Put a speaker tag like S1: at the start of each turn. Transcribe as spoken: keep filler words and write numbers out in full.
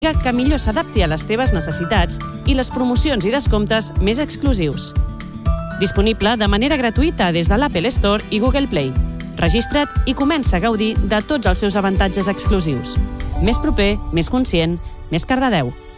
S1: que millor s'adapti a les teves necessitats i les promocions i descomptes més exclusius. Disponible de manera gratuïta des de l'Apple Store i Google Play. Registra't i comença a gaudir de tots els seus avantatges exclusius. Més proper, més conscient, més Cardedeu.